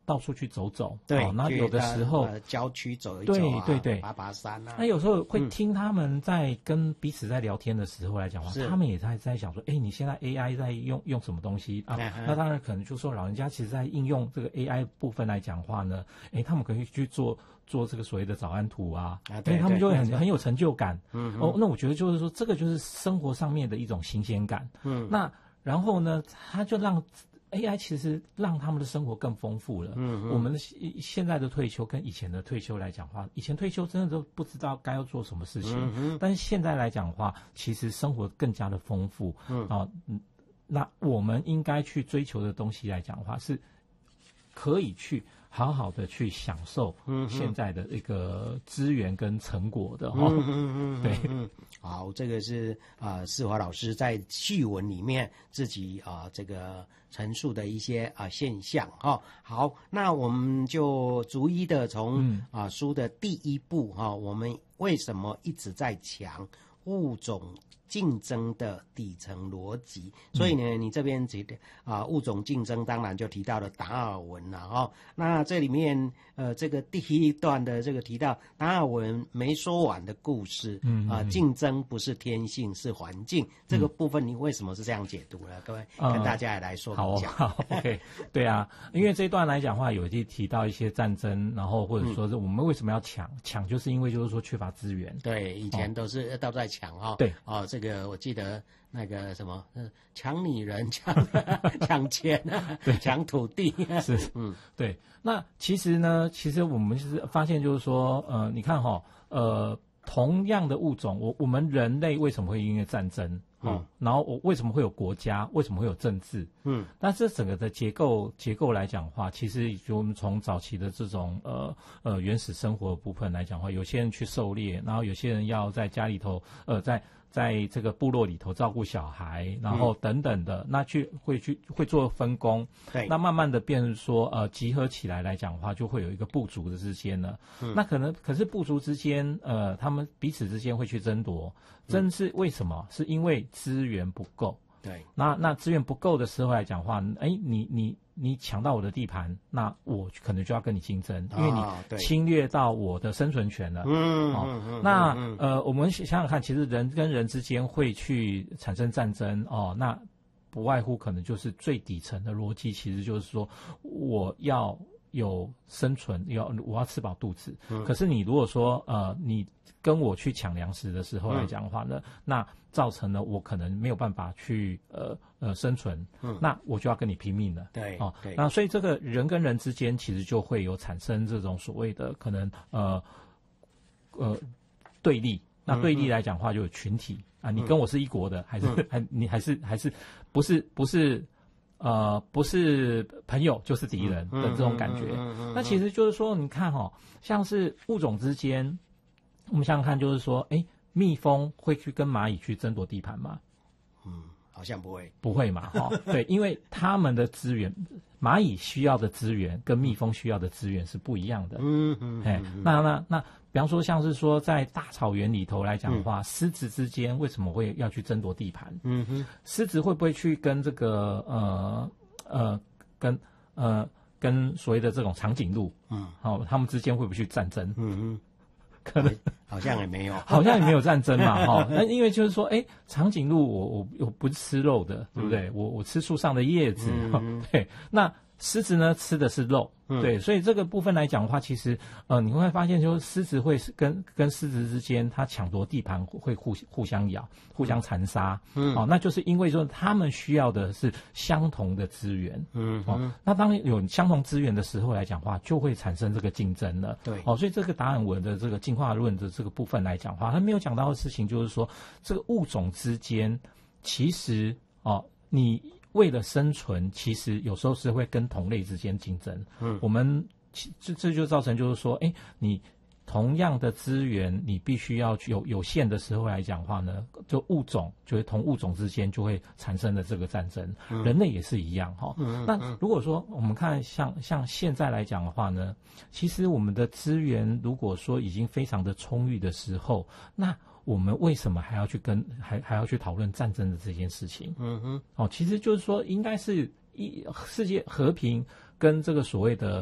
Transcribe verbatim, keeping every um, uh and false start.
到处去走走， 对， 哦，那有的时候、 呃、郊区走一走、啊， 对对对， 爬爬山啊。 那有时候会听他们在跟彼此在聊天的时候来讲话，他们也在在想说，哎，你现在 A I 在用用什么东西啊？嗯、那当然可能就说老人家其实在应用这个 A I 部分来讲话呢，哎，他们可以去做做这个所谓的早安图啊，啊对，他们就会很很有成就感。嗯，哦，那我觉得就是说，这个就是生活上面的一种新鲜感。嗯，那然后呢，他就让。A I 其实让他们的生活更丰富了。嗯，我们现在的退休跟以前的退休来讲话，以前退休真的都不知道该要做什么事情，嗯、但是现在来讲话，其实生活更加的丰富。嗯啊，那我们应该去追求的东西来讲话，是可以去好好的去享受现在的一个资源跟成果的哈。嗯嗯嗯，对。嗯好，这个是啊、呃，世华老师在序文里面自己啊、呃、这个陈述的一些啊、呃、现象哈、哦。好，那我们就逐一的从啊、嗯呃、书的第一部哈、哦，我们为什么一直在强物种竞争的底层逻辑？所以呢，你这边提的啊物种竞争，当然就提到了达尔文了哈、哦。那这里面呃这个第一段的这个提到达尔文没说完的故事，嗯啊、呃，竞争不是天性是环境，这个部分你为什么是这样解读呢？各位跟大家也来说一下。好，好 ，OK， 对啊，因为这一段来讲的话，有提提到一些战争，然后或者说是我们为什么要抢，抢就是因为就是说缺乏资源。 对，以前都是都在抢哈、哦。 对， 哦，这个我记得。那个什么，抢女人、抢抢钱啊，抢土地、啊， 是，嗯，对。那其实呢，其实我们是发现，就是说，呃，你看哈、哦，呃，同样的物种，我我们人类为什么会因为战争？哦、嗯，然后我为什么会有国家？为什么会有政治？嗯，但这整个的结构结构来讲的话，其实就我们从早期的这种呃呃原始生活的部分来讲的话，有些人去狩猎，然后有些人要在家里头呃在。在这个部落里头照顾小孩，然后等等的，嗯、那去会去会做分工， 对， 那慢慢的变成说，呃，集合起来来讲的话，就会有一个部族的之间呢，嗯、那可能可是部族之间，呃，他们彼此之间会去争夺，争是为什么？是因为资源不够。 对， 那那资源不够的时候来讲话，哎，你你你抢到我的地盘，那我可能就要跟你竞争，因为你侵略到我的生存权了。嗯、哦、嗯那嗯呃，我们想想看，其实人跟人之间会去产生战争哦，那不外乎可能就是最底层的逻辑，其实就是说我要有生存，要我要吃饱肚子。嗯、可是你如果说呃你跟我去抢粮食的时候来讲的话呢，嗯、那造成了我可能没有办法去呃呃生存，嗯，那我就要跟你拼命了， 对， 哦， 对， 那所以这个人跟人之间其实就会有产生这种所谓的可能呃呃对立，那对立来讲的话就有群体、嗯、啊，你跟我是一国的，还是、嗯、还你还是还是不是不是呃不是朋友就是敌人的这种感觉，嗯嗯嗯嗯嗯、那其实就是说你看哦，像是物种之间，我们想想看，就是说，哎。蜜蜂会去跟蚂蚁去争夺地盘吗？ 嗯，好像不会， 不会嘛，哈、哦，对，因为他们的资源，蚂蚁需要的资源跟蜜蜂需要的资源是不一样的。嗯嗯，哎、嗯，那那那，比方说像是说在大草原里头来讲的话，嗯、狮子之间为什么会要去争夺地盘？嗯哼，狮子会不会去跟这个呃呃跟呃跟所谓的这种长颈鹿？嗯，好、哦，他们之间会不会去战争？嗯哼。可能好像也没有， 好像也没有战争嘛，哈、哦。那因为就是说，哎，长颈鹿我我我不是吃肉的，对不对？嗯、我我吃树上的叶子，嗯、对。那狮子呢吃的是肉，嗯、对。所以这个部分来讲的话，其实呃你会发现，就是狮子会跟跟狮子之间，它抢夺地盘会互互相咬、互相残杀，嗯，哦，那就是因为说他们需要的是相同的资源，嗯，哦，那当有相同资源的时候来讲的话，就会产生这个竞争了， 对， 哦，所以这个达尔文的这个进化论的这个部分来讲的话，他没有讲到的事情就是说，这个物种之间其实哦，你为了生存，其实有时候是会跟同类之间竞争。嗯，我们这这就造成就是说，哎，你同样的资源，你必须要有有限的时候来讲话呢，就物种就会同物种之间就会产生的这个战争。嗯、人类也是一样哈、哦。嗯嗯、那如果说我们看像像现在来讲的话呢，其实我们的资源如果说已经非常的充裕的时候，那我们为什么还要去跟还还要去讨论战争的这件事情？嗯哼，哦，其实就是说，应该是一世界和平跟这个所谓的